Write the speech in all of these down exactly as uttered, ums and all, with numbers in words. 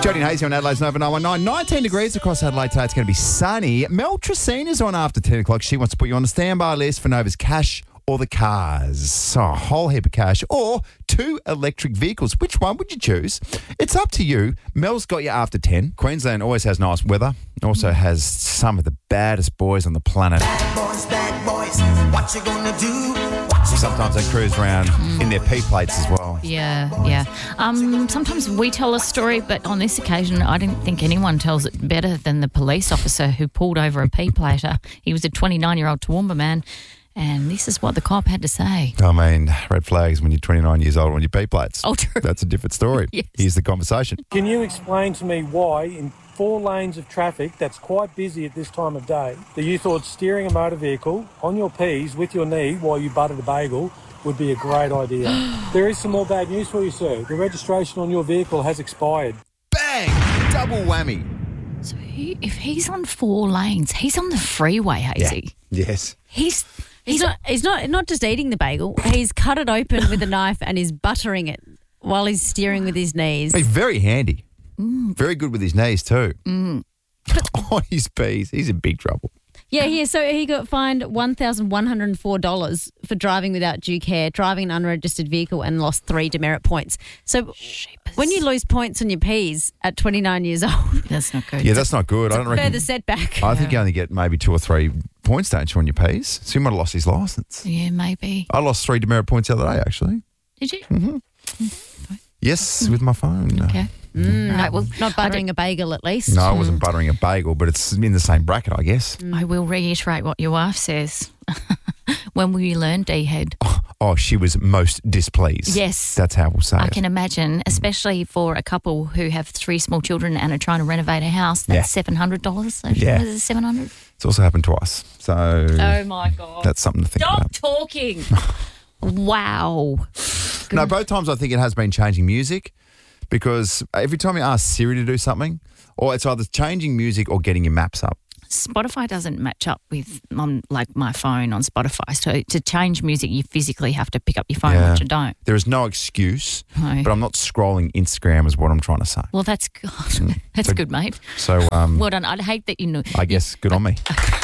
Jody and Hazy on Adelaide's Nova nine one nine. nineteen degrees across Adelaide today. It's going to be sunny. Mel Tracina's on after ten o'clock. She wants to put you on the standby list for Nova's cash or the cars. So a whole heap of cash or two electric vehicles. Which one would you choose? It's up to you. Mel's got you after ten. Queensland always has nice weather. Also has some of the baddest boys on the planet. Bad boys, bad boys, what you gonna do? Sometimes they cruise around in their P plates as well. Yeah, yeah. Um, sometimes we tell a story, but on this occasion, I didn't think anyone tells it better than the police officer who pulled over a P-plater. He was a twenty-nine-year-old Toowoomba man, and this is what the cop had to say. I mean, red flags when you're twenty-nine years old on your P plates. Oh, true. That's a different story. Yes. Here's the conversation. Can you explain to me why, in four lanes of traffic that's quite busy at this time of day, that you thought steering a motor vehicle on your P's with your knee while you buttered a bagel would be a great idea? There is some more bad news for you, sir. The registration on your vehicle has expired. Bang! Double whammy. So he, if he's on four lanes, he's on the freeway, Hazy. Yeah. Yes. He's He's not. He's not. Not just eating the bagel. He's cut it open with a knife and is buttering it while he's steering with his knees. He's very handy. Mm. Very good with his knees too. Mm. On his P's, he's in big trouble. Yeah, yeah. So he got fined one thousand one hundred and four dollars for driving without due care, driving an unregistered vehicle, and lost three demerit points. So Sheepers. when you lose points on your P's at twenty-nine years old, That's not good. Yeah, that's not good. I don't reckon. further setback. I think you only get maybe two or three points, don't you, on your P's? So he might have lost his licence. Yeah, maybe. I lost three demerit points the other day, actually. Did you? Mm-hmm. Yes, with my phone. Okay. Mm, All right, well, not buttering a bagel at least. No, I wasn't buttering a bagel, but it's in the same bracket, I guess. I will reiterate what your wife says. When will you learn, D-head? Oh, she was most displeased. Yes. That's how we'll say I it. can imagine, especially for a couple who have three small children and are trying to renovate a house. That's Yeah. seven hundred dollars. So Yeah. What is it, seven hundred dollars? It's also happened to us. So Oh, my God. that's something to think Stop about. talking. Wow. No, both times I think it has been changing music because every time you ask Siri to do something, or it's either changing music or getting your maps up. Spotify doesn't match up with um, like my phone on Spotify. So to change music, you physically have to pick up your phone, Yeah. which I don't. There is no excuse, No. but I'm not scrolling Instagram is what I'm trying to say. Well, that's good. That's So- good, mate. So um, Well done. I'd hate that you know. I guess good on me.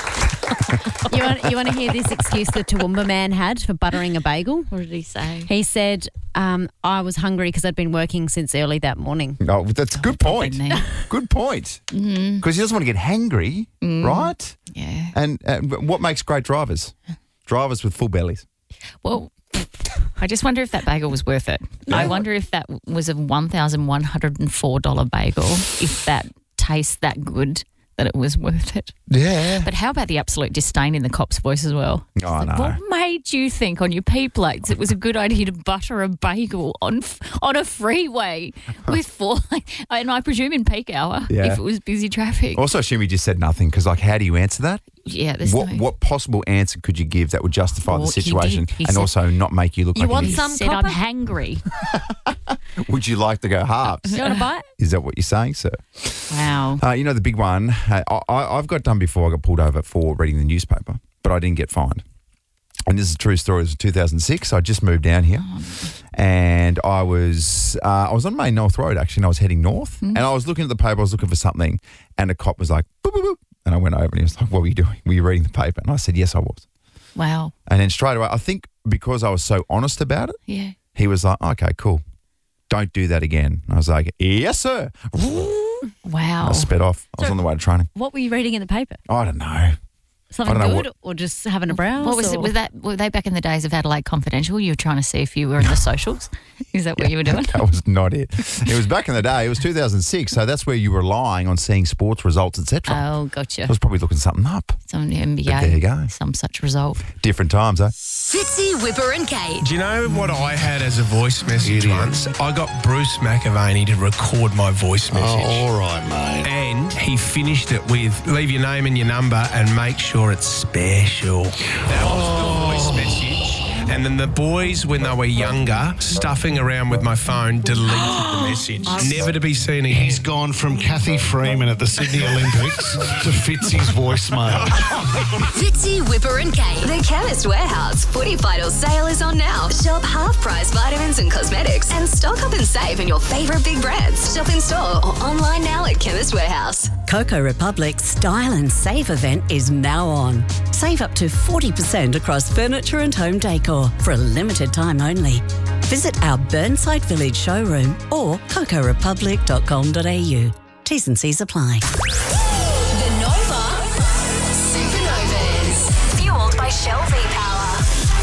You want, you want to hear this excuse the Toowoomba man had for buttering a bagel? What did he say? He said, um, I was hungry because I'd been working since early that morning. Oh, that's a good point. Probably me. Good point. Because he doesn't want to get hangry, right? Yeah. And, and what makes great drivers? Drivers with full bellies. Well, I just wonder if that bagel was worth it. I wonder if that was a one thousand one hundred four dollars bagel, if that tastes that good, that it was worth it. Yeah. But how about the absolute disdain in the cop's voice as well? It's Oh, like, no. What made you think on your P plates it was a good idea to butter a bagel on on a freeway with four, and I presume in peak hour Yeah. if it was busy traffic? Also, assume you just said nothing because, like, how do you answer that? Yeah, there's What no... what possible answer could you give that would justify Well, the he situation did. He and said- also not make you look You like want an some He said, I'm copper? hangry. idiot? Would you like to go halves? You want to bite? Is that what you're saying, sir? Wow. Uh, you know, the big one, uh, I, I- I've got done before. I got pulled over for reading the newspaper, but I didn't get fined. And this is a true story. It was two thousand six. I just moved down here. And I was uh, I was on Main North Road, actually, and I was heading north. And I was looking at the paper. I was looking for something. And a cop was like, boop, boop, boop. And I went over and he was like, what were you doing? Were you reading the paper? And I said, yes, I was. Wow. And then straight away, I think because I was so honest about it, Yeah. he was like, okay, cool. Don't do that again. And I was like, yes, sir. Wow. I sped off. I was So- on the way to training. What were you reading in the paper? I don't know. Something I don't know good or just having a browse? What was it? or- Was that were they back in the days of Adelaide Confidential? You were trying to see if you were in the socials. Is that what you were doing? That was not it. It was back in the day. It was two thousand six, so that's where you were relying on seeing sports results, et cetera. Oh, gotcha. I was probably looking something up. Some N B A. But there you go. Some such result. Different times, eh? Fitzy, Whipper and Kate. Do you know what I had as a voice message once? I got Bruce McAvaney to record my voice message. all right, mate. And he finished it with, leave your name and your number and make sure it's special. That was the voice message. And then the boys, when they were younger, stuffing around with my phone, deleted the message. Never to be seen again. He's gone from Kathy Freeman at the Sydney Olympics to Fitzy's voicemail. Fitzy, Whipper and Kate. The Chemist Warehouse Footy Vital sale is on now. Shop half-price vitamins and cosmetics and stock up and save on your favourite big brands. Shop in store or online now at Chemist Warehouse. Coco Republic's Style and Save event is now on. Save up to forty percent across furniture and home decor for a limited time only. Visit our Burnside Village showroom or coco republic dot com dot a u. T's and C's apply. The Nova Supernovas. Fueled by Shell V-Power.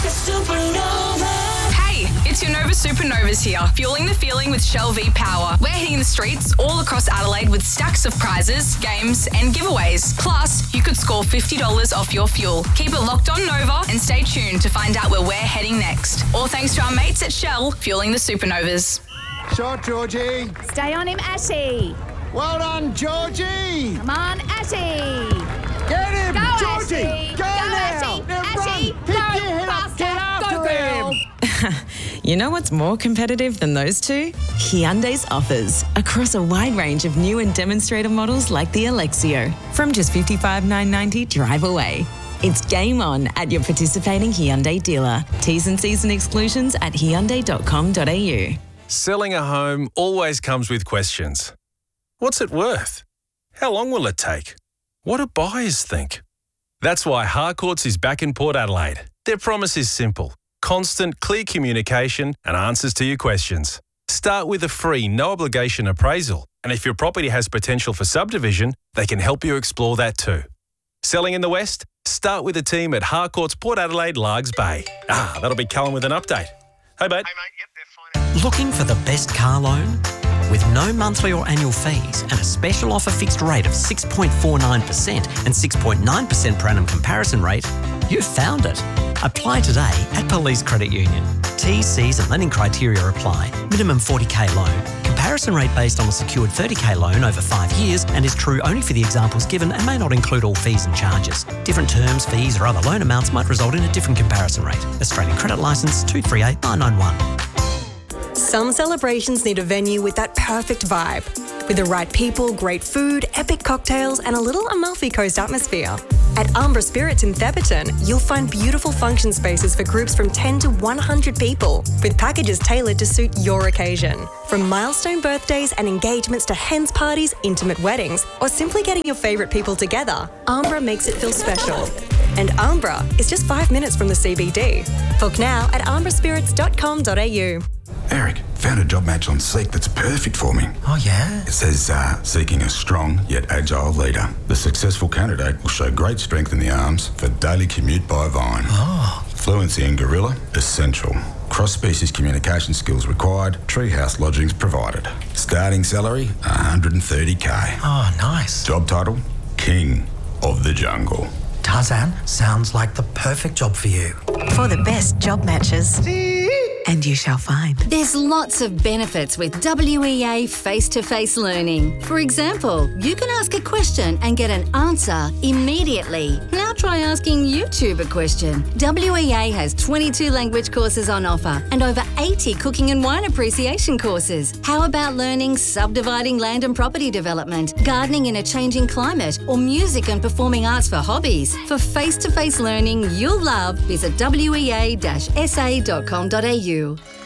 Supernova. Hey, it's your Nova Supernovas here, fueling the feeling with Shell V-Power. We're hitting the streets all across Adelaide with stacks of prizes, games and giveaways. Plus, you could score fifty dollars off your fuel. Keep it locked on Nova and stay tuned to find out where we're heading next. All thanks to our mates at Shell, fueling the Supernovas. Shot, Georgie. Stay on him, Ashy. Well done, Georgie. Come on, Ashy. Get him, Go, Georgie. Ashy. Go, Go, now. Ashy. Now Ashy. run. Pick Go your head up. faster. Get after Go, girl. him. You know what's more competitive than those two? Hyundai's offers across a wide range of new and demonstrator models like the Alexio. From just fifty-five thousand nine hundred ninety dollars drive away. It's game on at your participating Hyundai dealer. T's and C's and exclusions at hyundai dot com dot a u. Selling a home always comes with questions. What's it worth? How long will it take? What do buyers think? That's why Harcourts is back in Port Adelaide. Their promise is simple. Constant, clear communication and answers to your questions. Start with a free, no-obligation appraisal. And if your property has potential for subdivision, they can help you explore that too. Selling in the West? Start with a team at Harcourts Port Adelaide, Largs Bay. Ah, that'll be Cullen with an update. Hey, mate. Looking for the best car loan? With no monthly or annual fees and a special offer fixed rate of six point four nine percent and six point nine percent per annum comparison rate, you've found it. Apply today at Police Credit Union. T's, C's and lending criteria apply. Minimum forty k loan. Comparison rate based on a secured thirty k loan over five years and is true only for the examples given and may not include all fees and charges. Different terms, fees or other loan amounts might result in a different comparison rate. Australian Credit Licence two three eight nine nine one. Some celebrations need a venue with that perfect vibe. With the right people, great food, epic cocktails, and a little Amalfi Coast atmosphere. At Ambra Spirits in Theberton, you'll find beautiful function spaces for groups from ten to one hundred people, with packages tailored to suit your occasion. From milestone birthdays and engagements to hens parties, intimate weddings, or simply getting your favourite people together, Ambra makes it feel special. And Ambra is just five minutes from the C B D. Book now at ambra spirits dot com dot a u. Eric, found a job match on Seek that's perfect for me. Oh, yeah? It says, uh, seeking a strong yet agile leader. The successful candidate will show great strength in the arms for daily commute by Vine. Oh. Fluency in Gorilla, essential. Cross-species communication skills required, treehouse lodgings provided. Starting salary, one hundred thirty k. Oh, nice. Job title, King of the Jungle. Tarzan, sounds like the perfect job for you. For the best job matches. And you shall find. There's lots of benefits with W E A face-to-face learning. For example, you can ask a question and get an answer immediately. Now try asking YouTube a question. W E A has twenty-two language courses on offer and over eighty cooking and wine appreciation courses. How about learning subdividing land and property development, gardening in a changing climate, or music and performing arts for hobbies? For face-to-face learning you'll love, visit w e a dash s a dot com dot a u.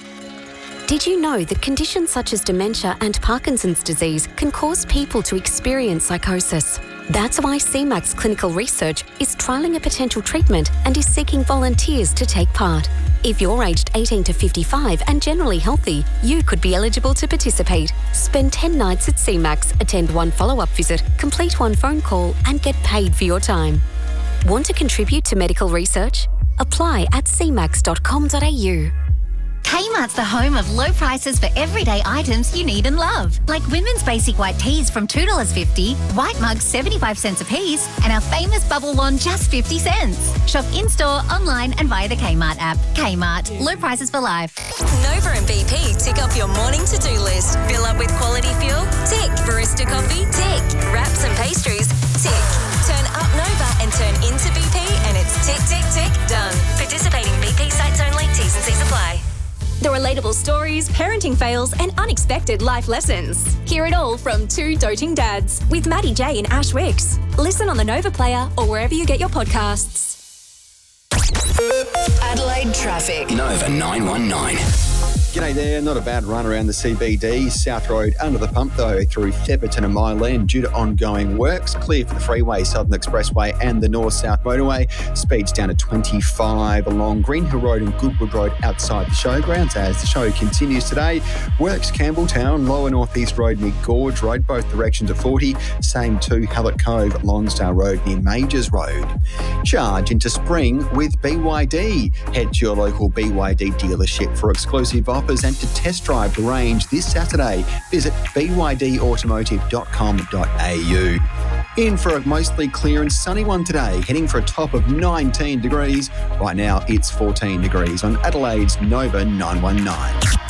Did you know that conditions such as dementia and Parkinson's disease can cause people to experience psychosis? That's why C MAX Clinical Research is trialling a potential treatment and is seeking volunteers to take part. If you're aged eighteen to fifty-five and generally healthy, you could be eligible to participate. Spend ten nights at C MAX, attend one follow-up visit, complete one phone call and get paid for your time. Want to contribute to medical research? Apply at c max dot com dot a u. Kmart's the home of low prices for everyday items you need and love. Like women's basic white tees from two dollars fifty, white mugs seventy-five cents a piece, and our famous bubble wand just fifty cents. Shop in-store, online and via the Kmart app. Kmart, low prices for life. Nova and B P tick off your morning to-do list. Fill up with quality fuel? Tick. Barista coffee? Tick. Wraps and pastries? Tick. Turn up Nova and turn into B P and it's tick, tick, tick, done. Participating B P sites only. Relatable stories, parenting fails, and unexpected life lessons. Hear it all from two doting dads with Maddie J and Ash Wicks. Listen on the Nova Player or wherever you get your podcasts. Adelaide traffic. Nova nine one nine. G'day there, not a bad run around the C B D. South Road under the pump though through Thepperton and Mile End due to ongoing works. Clear for the freeway, Southern Expressway and the North-South Motorway. Speeds down to twenty-five along Green Hill Road and Goodwood Road outside the showgrounds as the show continues today. Works Campbelltown, Lower North East Road near Gorge Road, both directions at forty. Same to Hallett Cove, Lonsdale Road near Majors Road. Charge into spring with B Y D. Head to your local B Y D dealership for exclusive offers and to test drive the range this Saturday. Visit b y d automotive dot com dot a u. In for a mostly clear and sunny one today, heading for a top of nineteen degrees. Right now it's fourteen degrees on Adelaide's Nova nine one nine.